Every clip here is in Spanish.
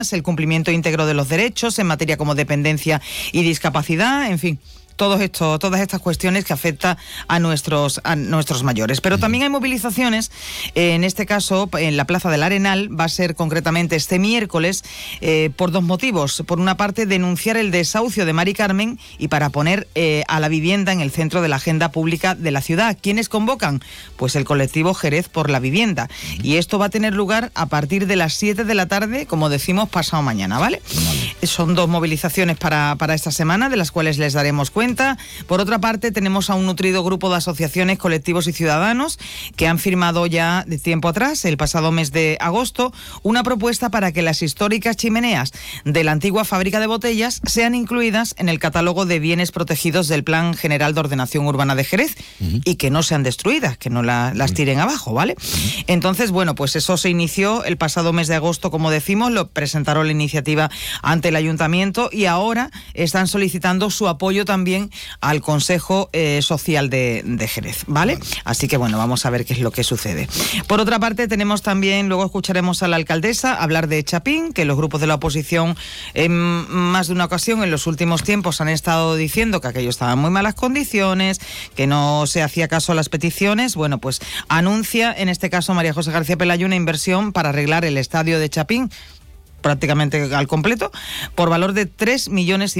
el cumplimiento íntegro de los derechos en materia como dependencia y discapacidad, en fin. Todas estas cuestiones que afectan a nuestros mayores. Pero también hay movilizaciones, en este caso en la Plaza del Arenal, va a ser concretamente este miércoles, por dos motivos. Por una parte, denunciar el desahucio de Mari Carmen y para poner a la vivienda en el centro de la agenda pública de la ciudad. ¿Quiénes convocan? Pues el colectivo Jerez por la Vivienda. Y esto va a tener lugar a partir de las 7 de la tarde, como decimos, pasado mañana, ¿vale? Son dos movilizaciones para esta semana, de las cuales les daremos cuenta. Por otra parte, tenemos a un nutrido grupo de asociaciones, colectivos y ciudadanos que han firmado ya de tiempo atrás, el pasado mes de agosto, una propuesta para que las históricas chimeneas de la antigua fábrica de botellas sean incluidas en el catálogo de bienes protegidos del Plan General de Ordenación Urbana de Jerez y que no sean destruidas, que no las tiren abajo, ¿vale? Entonces, bueno, pues eso se inició el pasado mes de agosto, como decimos, lo presentaron la iniciativa ante el Ayuntamiento y ahora están solicitando su apoyo también al Consejo Social de Jerez, ¿vale? Así que bueno, vamos a ver qué es lo que sucede. Por otra parte, tenemos también, luego escucharemos a la alcaldesa hablar de Chapín, que los grupos de la oposición en más de una ocasión en los últimos tiempos han estado diciendo que aquello estaba en muy malas condiciones, que no se hacía caso a las peticiones. Bueno, pues anuncia en este caso María José García Pelayo una inversión para arreglar el estadio de Chapín, prácticamente al completo, por valor de 3,5 millones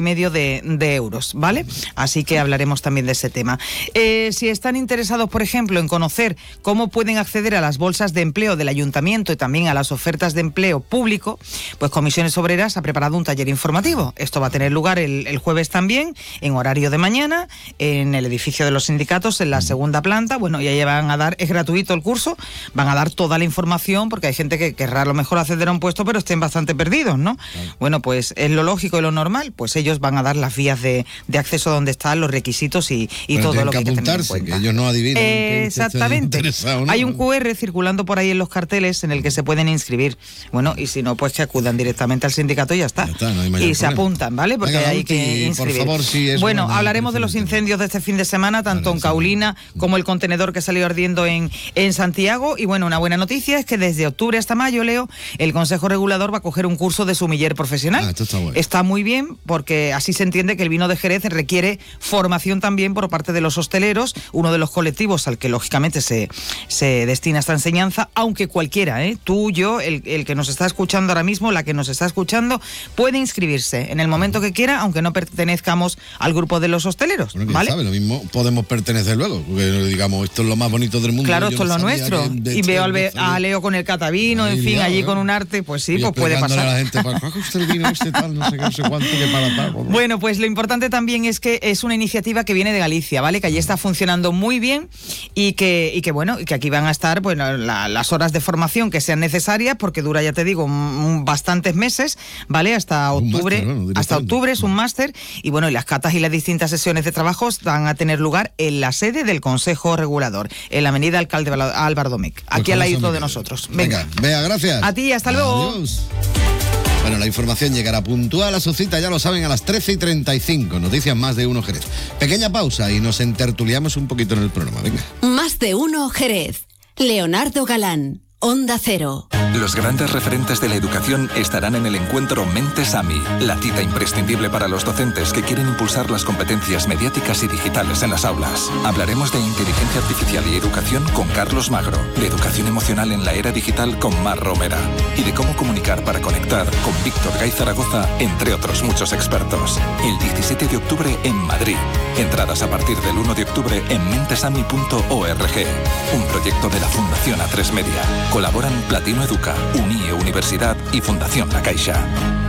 de euros, ¿vale? Así que hablaremos también de ese tema. Si están interesados, por ejemplo, en conocer cómo pueden acceder a las bolsas de empleo del Ayuntamiento y también a las ofertas de empleo público, pues Comisiones Obreras ha preparado un taller informativo. Esto va a tener lugar el jueves también, en horario de mañana, en el edificio de los sindicatos, en la segunda planta. Bueno, y ahí van a dar, es gratuito el curso, van a dar toda la información, porque hay gente que querrá a lo mejor acceder a un puesto, pero estén bastante perdidos, ¿no? Claro. Bueno, pues es lo lógico y lo normal, pues ellos van a dar las vías de acceso donde están los requisitos y todo lo que hay que tener en cuenta. Que ellos no adivinan. Exactamente. ¿No? Hay un QR circulando por ahí en los carteles en el que se pueden inscribir. Bueno, y si no, pues que acudan directamente al sindicato y ya está. No y se apuntan, ¿vale? Porque venga, hay que inscribir. Por favor, sí, bueno, hablaremos de los incendios de este fin de semana, tanto en Caulina como el contenedor que salió ardiendo en Santiago. Y bueno, una buena noticia es que desde octubre hasta mayo, Leo, el Consejo Regulador va a coger un curso de sumiller profesional. Esto está bueno. Está muy bien, porque así se entiende que el vino de Jerez requiere formación también por parte de los hosteleros, uno de los colectivos al que lógicamente se destina esta enseñanza, aunque cualquiera, tú, yo, el que nos está escuchando ahora mismo, la que nos está escuchando, puede inscribirse en el momento que quiera, aunque no pertenezcamos al grupo de los hosteleros, bueno, ¿vale? Sabe, lo mismo podemos pertenecer luego, porque digamos, esto es lo más bonito del mundo. Claro, esto es lo nuestro. Y veo a Leo con el catavino, en fin, allí con un arte, pues sí, pues puede pasar. A la gente, usted vino este tal, no sé qué, no sé cuánto, que para tal. Bueno, pues lo importante también es que es una iniciativa que viene de Galicia, ¿vale? Que allí está funcionando muy bien y que bueno, y que aquí van a estar, bueno, las horas de formación que sean necesarias, porque dura, ya te digo, bastantes meses, ¿vale? Hasta octubre. Hasta octubre es un máster y bueno, y las catas y las distintas sesiones de trabajo van a tener lugar en la sede del Consejo Regulador, en la avenida Alcalde Álvaro Domecq, aquí al ladito de nosotros. Venga, Bea, gracias. A ti, hasta luego. Adiós. Bueno, la información llegará puntual a su cita, ya lo saben, a las 13:35. Noticias Más de Uno Jerez. Pequeña pausa y nos entertuliamos un poquito en el programa. Venga. Más de Uno Jerez. Leonardo Galán. Onda Cero. Los grandes referentes de la educación estarán en el encuentro Mentes AMI, la cita imprescindible para los docentes que quieren impulsar las competencias mediáticas y digitales en las aulas. Hablaremos de inteligencia artificial y educación con Carlos Magro, de educación emocional en la era digital con Mar Romera y de cómo comunicar para conectar con Víctor Gay Zaragoza, entre otros muchos expertos. El 17 de octubre en Madrid. Entradas a partir del 1 de octubre en mentesami.org. Un proyecto de la Fundación A3 Media. Colaboran Platino Educa, UNIE Universidad y Fundación La Caixa.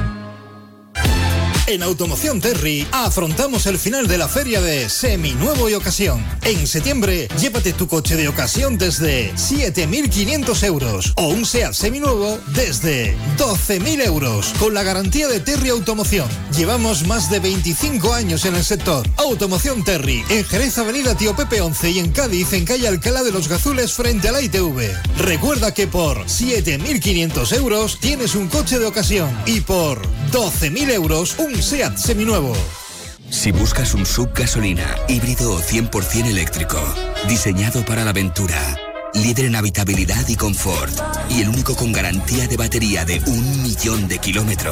En Automoción Terry afrontamos el final de la feria de Seminuevo y Ocasión. En septiembre, llévate tu coche de ocasión desde 7.500 euros o un SEAT seminuevo desde 12.000 euros con la garantía de Terry Automoción. Llevamos más de 25 años en el sector. Automoción Terry, en Jerez Avenida Tío Pepe 11 y en Cádiz, en calle Alcalá de los Gazules frente a la ITV. Recuerda que por 7.500 euros tienes un coche de ocasión y por 12.000 euros un SEAT seminuevo. Si buscas un SUV gasolina, híbrido o 100% eléctrico, diseñado para la aventura, líder en habitabilidad y confort, y el único con garantía de batería de 1 millón de kilómetros.